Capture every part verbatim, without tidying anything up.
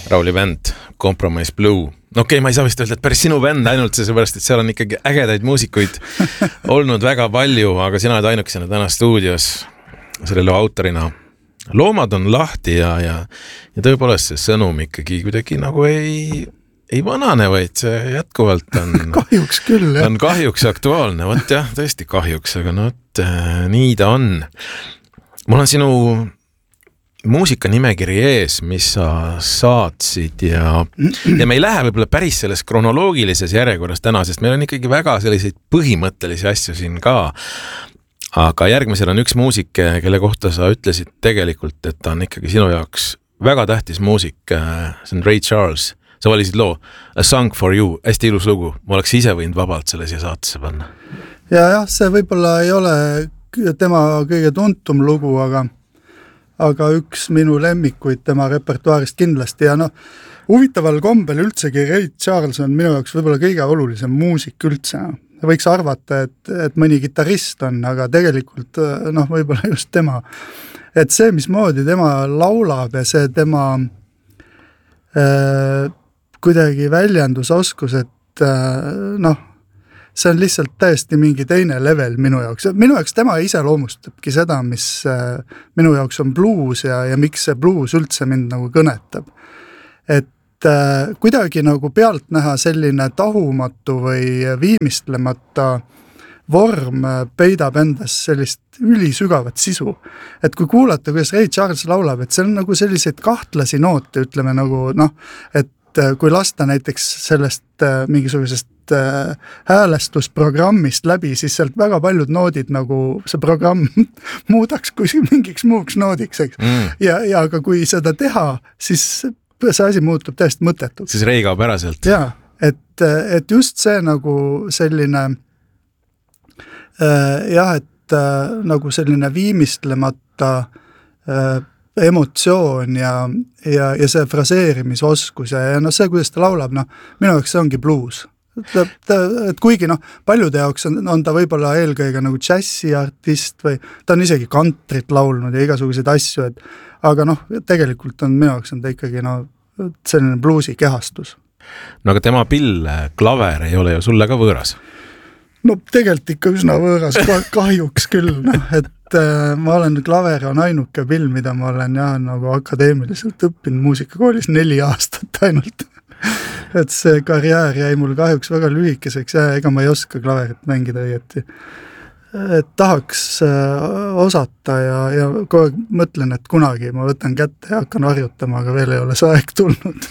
Rauli bänd, Compromise Blue. No okei, okay, ma ei saa vist öelda, et päris sinu bänd ainult seepärast, et seal on ikkagi ägedaid muusikuid olnud väga palju, aga sina oled ainukesena täna stuudios selle loo autorina. Loomad on lahti ja, ja, ja tõepoolest see sõnum ikkagi kuidagi nagu ei, ei vanane, vaid see jätkuvalt on kahjuks küll, jah. On kahjuks aktuaalne, võt jah, tõesti kahjuks, aga no võt, nii ta on. Mul on sinu muusika nimekiri ees, mis sa saatsid ja, ja me ei lähe võib-olla päris selles kronoloogilises järjekorras täna, sest meil on ikkagi väga selliseid põhimõttelisi asju siin ka. Aga järgmisel on üks muusik, kelle kohta sa ütlesid tegelikult, et ta on ikkagi sinu jaoks väga tähtis muusik. See on Ray Charles. Sa valisid loo A Song for You, hästi ilus lugu. Ma oleks ise võinud vabalt selle siia saatesse panna. Ja jah, see võib-olla ei ole tema kõige tuntum lugu, aga aga üks minu lemmikuid tema repertuaarist kindlasti ja noh, huvitaval kombel üldsegi Ray Charles on minu jaoks võib-olla kõige olulisem muusik üldse. Võiks arvata, et, et mõni gitarrist on, aga tegelikult noh, võib-olla just tema. Et see, mismoodi tema laulab ja see tema äh, kuidagi väljendusoskus, et äh, noh, see on lihtsalt täiesti mingi teine level minu jaoks. Minu jaoks tema iseloomustabki seda, mis minu jaoks on blues ja, ja miks see blues üldse mind nagu kõnetab. Et äh, kuidagi nagu pealt näha selline tahumatu või viimistlemata vorm peidab endas sellist ülisügavat sisu. Et kui kuulata, kuidas Ray Charles laulab, et see on nagu selliseid kahtlasi noote, ütleme nagu noh, et kui lasta näiteks sellest mingisugusest häälestusprogrammist läbi, siis sealt väga paljud noodid nagu see programm muudaks kui mingiks muuks noodiks, eks. Mm. Ja, ja aga kui seda teha, siis see asi muutub täiesti mõttetuks. Siis Ray kaob ära sealt. Ja, et, et just see nagu selline äh, jah, et äh, nagu selline viimistlemata äh, emotsioon ja, ja, ja see fraseerimisoskus ja, ja no see, kuidas ta laulab, no minu jaoks see ongi blues. Ta, ta, et kuigi noh, paljude jaoks on, on ta võib-olla eelkõige nagu džässiartist või ta on isegi kantrit laulnud ja igasuguseid asju, et aga noh, tegelikult on minu jaoks on ta ikkagi no, selline bluusi kehastus. No aga tema pill, klaver ei ole ju sulle ka võõras? No tegelikult ikka üsna võõras, kahjuks küll, noh, et äh, ma olen, klaver on ainuke pill, mida ma olen jah, nagu akadeemiliselt õppinud muusikakoolis neli aastat ainult. Et see karjäär jäi mul kahjuks väga lühikeseks ja ega ma ei oska klaverit mängida õieti. Et tahaks äh, osata ja, ja kogu aeg mõtlen, et kunagi ma võtan kätte ja hakkan harjutama, aga veel ei ole see aeg tulnud.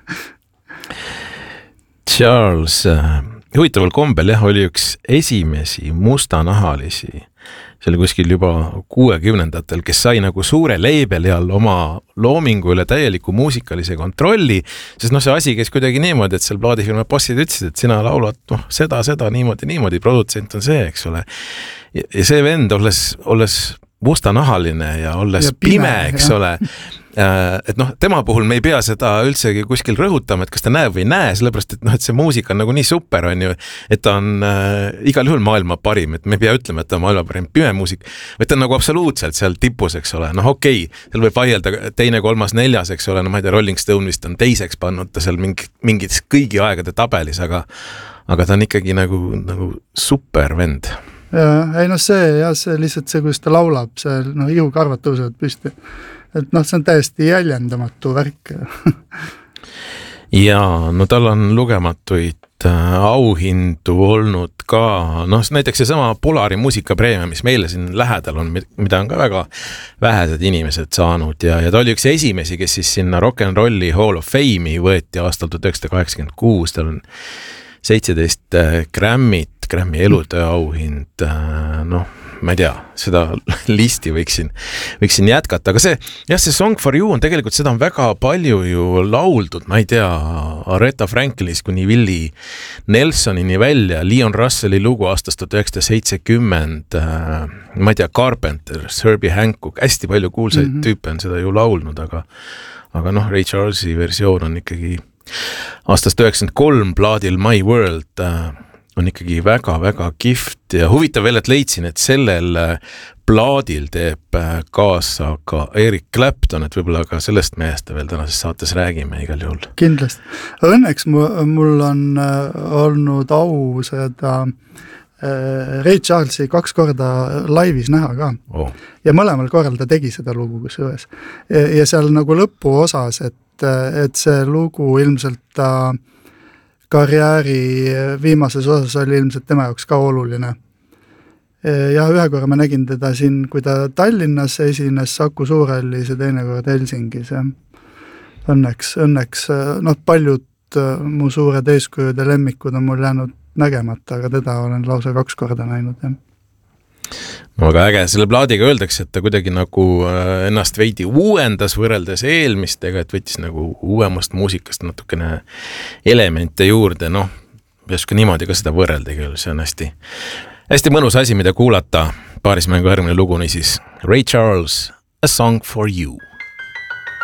Charles, huvitaval kombel jah, oli üks esimesi mustanahalisi, see oli kuskil juba kuuekümnendatel, kes sai nagu suure leibeli all oma loomingu üle täieliku muusikalise kontrolli, sest noh, see asi käis kuidagi niimoodi, et seal plaadifirma bossid ütlesid, et sina laulad noh, seda, seda, niimoodi, niimoodi, produtsent on see, eks ole. Ja, ja see vend, olles, olles mustanahaline ja olles ja pime, pime, eks ja. Ole, et noh, tema puhul me ei pea seda üldsegi kuskil rõhutama, et kas ta näeb või näe, sellepärast, et noh, et see muusika on nagu nii super, on ju, et ta on äh, igal juhul maailma parim, et me ei pea ütlema, et ta on maailma parim pime muusik, vaid ta on nagu absoluutselt seal tipus, eks ole, noh okei, okay, seal võib vaielda teine, kolmas, neljas, eks ole, no ma ei tea, Rolling Stone vist on teiseks pannud ta seal mingi, mingid kõigi aegade tabelis, aga, aga ta on ikkagi nagu, nagu super vend. Ja, ei no see, ja see lihtsalt see, kuidas ta laulab, see no, ihukarvad tõusevad püsti. Et noh, see on täiesti jäljendamatu värk. Ja, no tal on lugematuid auhindu olnud ka, noh näiteks see sama Polari muusikapreemia, mis meile siin lähedal on, mida on ka väga vähesed inimesed saanud ja, ja ta oli üks esimesi, kes siis sinna Rock'n'Rolli Hall of Fame'i võeti aastal tuhat üheksasada kaheksakümmend kuus, tal on seitseteist Grammit, Grammy elutöö auhind, noh, ma ei tea, seda listi võiksin, võiksin jätkata, aga see, jah, see Song for You on tegelikult, seda on väga palju ju lauldud, ma ei tea, Aretha Franklinist kuni Willie Nelsonini välja, Leon Russelli lugu aastast tuhat üheksasada seitsekümmend, ma ei tea, Carpenter, Herbie Hancock, hästi palju kuulsaid mm-hmm. tüüpe on seda ju laulnud, aga, aga noh, Ray Charlesi versioon on ikkagi aastast üheksakümmend kolm plaadil My World on ikkagi väga-väga kift ja huvitav veel, et leidsin, et sellel plaadil teeb kaasa ka Eric Clapton, et võib-olla ka sellest mehest veel tänases saates räägime igal juhul. Kindlasti. Õnneks mul on olnud au seda Ray Charlesi kaks korda laivis näha ka. Oh. Ja mõlemal korral ta tegi seda lugu kusjuures. Ja seal nagu lõpu osas, et, et see lugu ilmselt ta karjääri viimases osas oli ilmselt tema jaoks ka oluline. Ja ühe korra ma nägin teda siin, kui ta Tallinnas esines Saku Suurhallis ja teine kord Helsingis. Ja õnneks, õnneks noh, paljud mu suured eeskujud ja lemmikud on mul jäänud nägemata, aga teda olen lausa kaks korda näinud. Ja. No väga äge, selle plaadiga öeldakse, et ta kuidagi nagu ennast veidi uuendas võrreldes eelmistega, et võttis nagu uuemast muusikast natukene elemente juurde, noh, peaske niimoodi ka seda võrrelda, küll see on hästi, hästi mõnus asi, mida kuulata. Paarismängu järgmine lugu, siis Ray Charles, A Song for You.